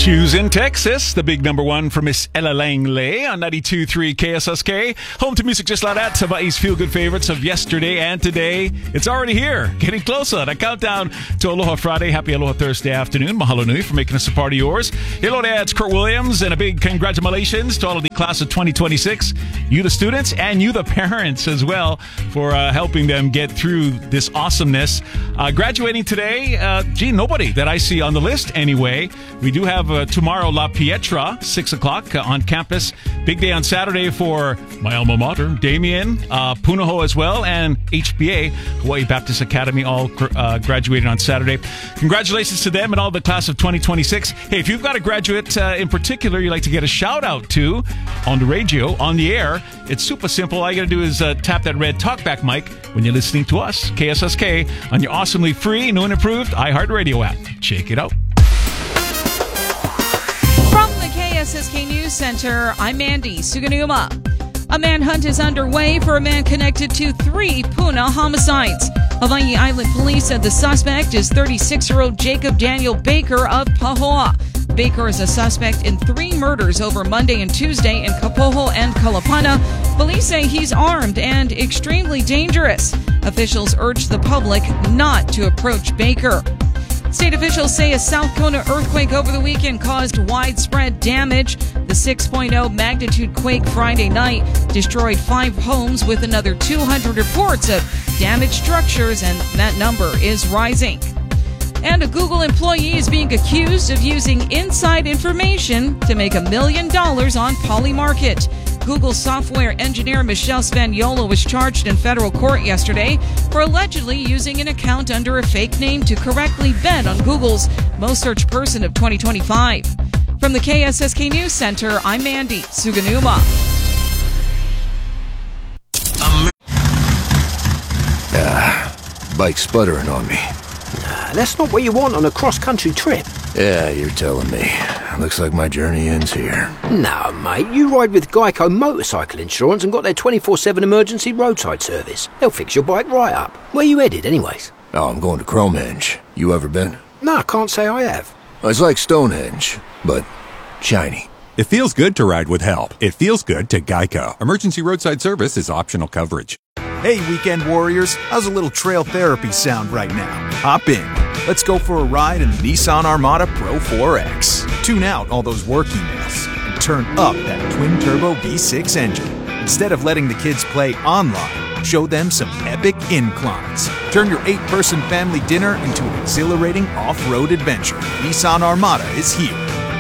Houston, Texas, the big number one for Miss Ella Langley on 92.3 KSSK. Home to music just like that. Hawaii's feel-good favorites of yesterday and today. It's already here. Getting closer. The countdown to Aloha Friday. Happy Aloha Thursday afternoon. Mahalo nui for making us a part of yours. Hello there, it's Kurt Williams, and a big congratulations to all of the class of 2026. You the students and you the parents as well for helping them get through this awesomeness. Graduating today, nobody that I see on the list anyway. We do have tomorrow La Pietra, 6 o'clock on campus. Big day on Saturday for my alma mater, Damien, Punahou as well, and HBA, Hawaii Baptist Academy, all graduating on Saturday. Congratulations to them and all the class of 2026. Hey, if you've got a graduate in particular you'd like to get a shout out to on the radio, on the air, it's super simple. All you got to do is tap that red talkback mic when you're listening to us, KSSK, on your awesomely free, new and improved iHeartRadio app. Check it out. From the KSSK News Center, I'm Mandy Suganuma. A manhunt is underway for a man connected to 3 Puna homicides. Hawaii Island Police said the suspect is 36-year-old Jacob Daniel Baker of Pahoa. Baker is a suspect in 3 murders over Monday and Tuesday in Kapoho and Kalapana. Police say he's armed and extremely dangerous. Officials urge the public not to approach Baker. State officials say a South Kona earthquake over the weekend caused widespread damage. The 6.0 magnitude quake Friday night destroyed 5 homes with another 200 reports of damaged structures, and that number is rising. And a Google employee is being accused of using inside information to make $1 million on Polymarket. Google software engineer Michelle Spagnuolo was charged in federal court yesterday for allegedly using an account under a fake name to correctly bet on Google's most searched person of 2025. From the KSSK News Center, I'm Mandy Suganuma. Bike sputtering on me. That's not what you want on a cross-country trip. Yeah, you're telling me. Looks like my journey ends here. No, mate, you ride with Geico Motorcycle Insurance and got their 24/7 emergency roadside service. They'll fix your bike right up. Where you headed, anyways? Oh, I'm going to Cromhenge. You ever been? No, I can't say I have. It's like Stonehenge, but shiny. It feels good to ride with help. It feels good to Geico. Emergency roadside service is optional coverage. Hey, weekend warriors, how's a little trail therapy sound right now? Hop in. Let's go for a ride in the Nissan Armada Pro 4X. Tune out all those work emails and turn up that twin-turbo V6 engine. Instead of letting the kids play online, show them some epic inclines. Turn your 8-person family dinner into an exhilarating off-road adventure. Nissan Armada is here.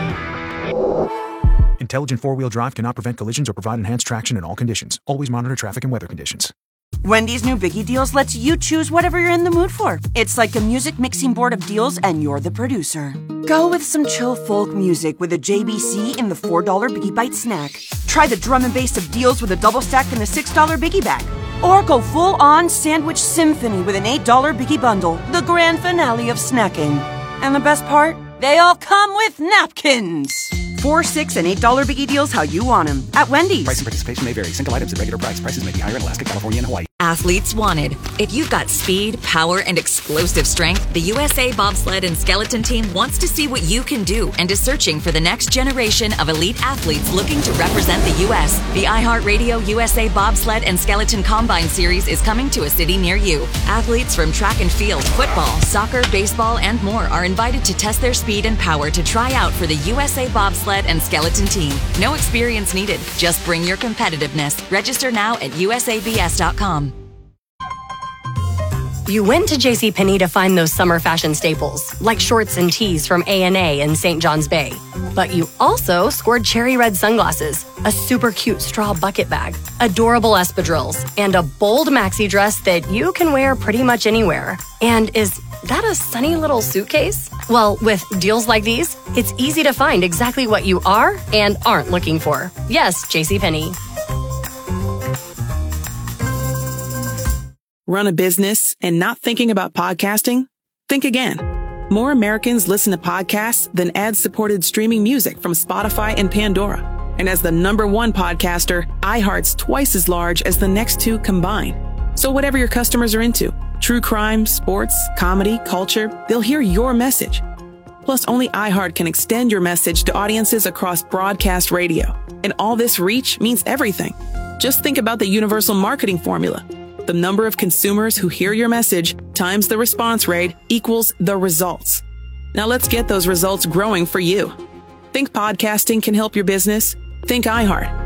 Intelligent 4-wheel drive cannot prevent collisions or provide enhanced traction in all conditions. Always monitor traffic and weather conditions. Wendy's new Biggie Deals lets you choose whatever you're in the mood for. It's like a music mixing board of deals, and you're the producer. Go with some chill folk music with a JBC in the $4 Biggie Bite snack. Try the drum and bass of deals with a double stack in the $6 Biggie Bag. Or go full-on sandwich symphony with an $8 Biggie Bundle, the grand finale of snacking. And the best part? They all come with napkins. $4, $6, and $8 Biggie Deals how you want them at Wendy's. Price and participation may vary. Single items at regular price. Prices may be higher in Alaska, California, and Hawaii. Athletes wanted. If you've got speed, power, and explosive strength, the USA Bobsled and Skeleton Team wants to see what you can do and is searching for the next generation of elite athletes looking to represent the U.S. The iHeartRadio USA Bobsled and Skeleton Combine Series is coming to a city near you. Athletes from track and field, football, soccer, baseball, and more are invited to test their speed and power to try out for the USA Bobsled and Skeleton Team. No experience needed. Just bring your competitiveness. Register now at usabs.com. You went to JCPenney to find those summer fashion staples, like shorts and tees from A&A and St. John's Bay. But you also scored cherry red sunglasses, a super cute straw bucket bag, adorable espadrilles, and a bold maxi dress that you can wear pretty much anywhere. And is that a sunny little suitcase? Well, with deals like these, it's easy to find exactly what you are and aren't looking for. Yes, JCPenney. Run a business and not thinking about podcasting? Think again. More Americans listen to podcasts than ad-supported streaming music from Spotify and Pandora. And as the #1 podcaster, iHeart's twice as large as the next 2 combined. So whatever your customers are into, true crime, sports, comedy, culture, they'll hear your message. Plus, only iHeart can extend your message to audiences across broadcast radio. And all this reach means everything. Just think about the universal marketing formula. The number of consumers who hear your message times the response rate equals the results. Now let's get those results growing for you. Think podcasting can help your business? Think iHeart.